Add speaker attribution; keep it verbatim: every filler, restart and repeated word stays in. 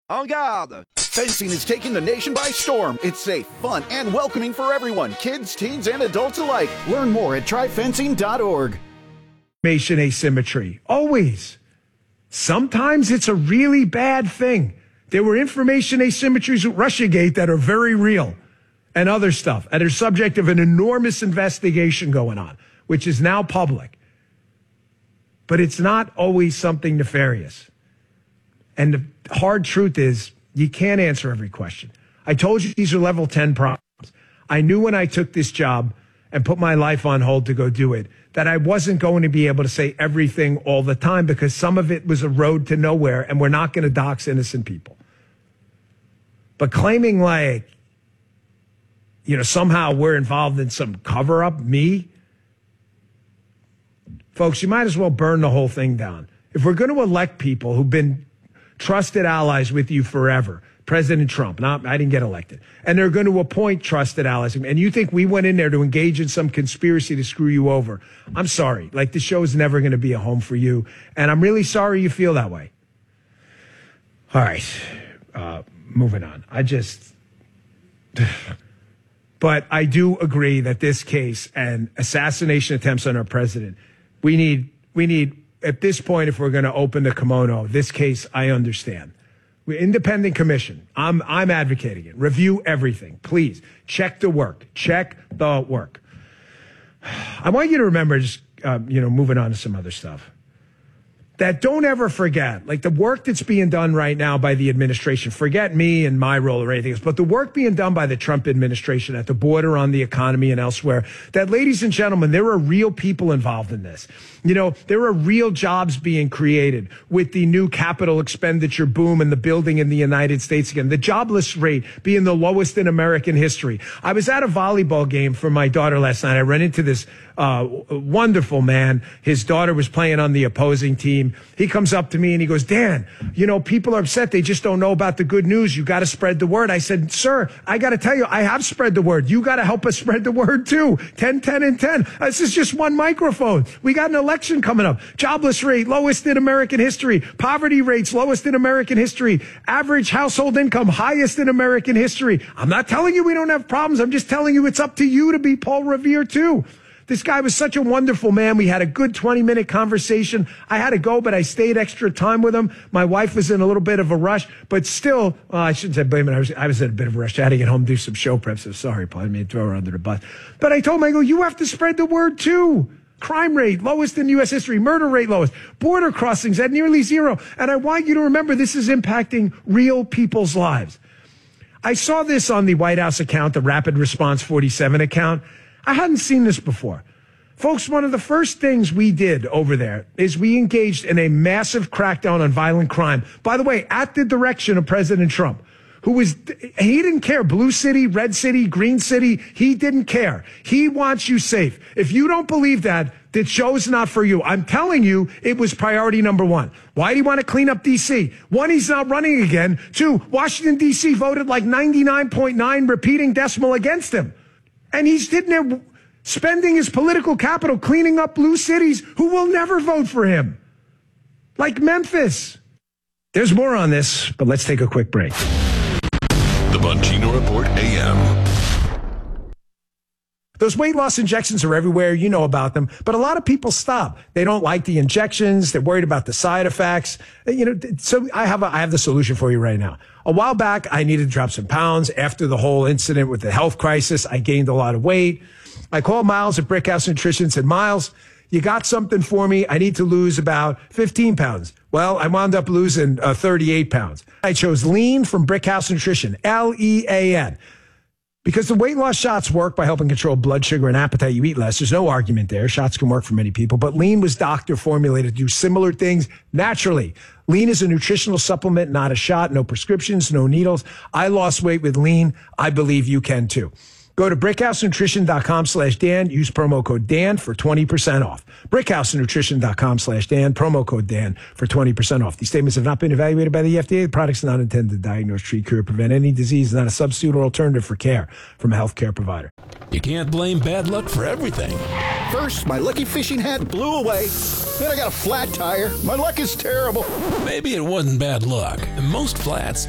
Speaker 1: En garde! Fencing is taking the nation by storm. It's safe, fun, and welcoming for everyone, kids, teens, and adults alike. Learn more at try fencing dot org.
Speaker 2: Information asymmetry. Always. Sometimes it's a really bad thing. There were information asymmetries with Russiagate that are very real, and other stuff, and are subject of an enormous investigation going on, which is now public. But it's not always something nefarious. And the hard truth is, you can't answer every question. I told you these are level ten problems. I knew when I took this job and put my life on hold to go do it, that I wasn't going to be able to say everything all the time, because some of it was a road to nowhere, and we're not going to dox innocent people. But claiming like, you know, somehow we're involved in some cover-up, me, folks, you might as well burn the whole thing down. If we're going to elect people who've been trusted allies with you forever, President Trump, not, I didn't get elected, and they're going to appoint trusted allies, and you think we went in there to engage in some conspiracy to screw you over, I'm sorry. Like, the show is never going to be a home for you, and I'm really sorry you feel that way. All right, uh, moving on. I just... But I do agree that this case and assassination attempts on our president, we need, we need, at this point, if we're going to open the kimono, this case, I understand. We're independent commission. I'm, I'm advocating it. Review everything. Please check the work. Check the work. I want you to remember, just, uh, you know, moving on to some other stuff, that don't ever forget, like the work that's being done right now by the administration, forget me and my role or anything else, but the work being done by the Trump administration at the border, on the economy, and elsewhere, that, ladies and gentlemen, there are real people involved in this. You know, there are real jobs being created with the new capital expenditure boom and the building in the United States again. The jobless rate being the lowest in American history. I was at a volleyball game for my daughter last night. I ran into this uh, wonderful man. His daughter was playing on the opposing team. He comes up to me and he goes, Dan, you know, people are upset. They just don't know about the good news. You got to spread the word. I said, sir, I got to tell you, I have spread the word. You got to help us spread the word too. ten, ten, and ten. This is just one microphone. We got an election coming up. Jobless rate, lowest in American history. Poverty rates, lowest in American history. Average household income, highest in American history. I'm not telling you we don't have problems. I'm just telling you it's up to you to be Paul Revere too. This guy was such a wonderful man. We had a good twenty-minute conversation. I had to go, but I stayed extra time with him. My wife was in a little bit of a rush, but still, well, I shouldn't say blame it. I was, I was in a bit of a rush. I had to get home and do some show prep, so sorry, Paul. I didn't mean to throw her under the bus. But I told him, I go, you have to spread the word too. Crime rate, lowest in U S history. Murder rate, lowest. Border crossings at nearly zero. And I want you to remember, this is impacting real people's lives. I saw this on the White House account, the Rapid Response forty-seven account. I hadn't seen this before. Folks, one of the first things we did over there is we engaged in a massive crackdown on violent crime. By the way, at the direction of President Trump, who was, he didn't care. Blue city, red city, green city, he didn't care. He wants you safe. If you don't believe that, the show's not for you. I'm telling you, it was priority number one. Why do you want to clean up D C? One, he's not running again. Two, Washington, D C voted like ninety-nine point nine repeating decimal against him. And he's sitting there spending his political capital cleaning up blue cities who will never vote for him. Like Memphis. There's more on this, but let's take a quick break.
Speaker 3: The Bongino Report A M.
Speaker 2: Those weight loss injections are everywhere. You know about them. But a lot of people stop. They don't like the injections. They're worried about the side effects. You know, so I have a, I have the solution for you right now. A while back, I needed to drop some pounds. After the whole incident with the health crisis, I gained a lot of weight. I called Miles at Brickhouse Nutrition and said, Miles, you got something for me? I need to lose about fifteen pounds. Well, I wound up losing uh, thirty-eight pounds. I chose Lean from Brickhouse Nutrition, L E A N. Because the weight loss shots work by helping control blood sugar and appetite, you eat less. There's no argument there. Shots can work for many people. But Lean was doctor formulated to do similar things naturally. Lean is a nutritional supplement, not a shot. No prescriptions, no needles. I lost weight with Lean. I believe you can too. Go to brickhousenutrition.com slash Dan. Use promo code Dan for twenty percent off. brickhousenutrition.com slash Dan. Promo code Dan for twenty percent off. These statements have not been evaluated by the F D A. The products are not intended to diagnose, treat, cure, prevent any disease. Not a substitute or alternative for care from a healthcare provider.
Speaker 3: You can't blame bad luck for everything.
Speaker 1: First, my lucky fishing hat blew away. Then I got a flat tire. My luck is terrible.
Speaker 3: Maybe it wasn't bad luck. Most flats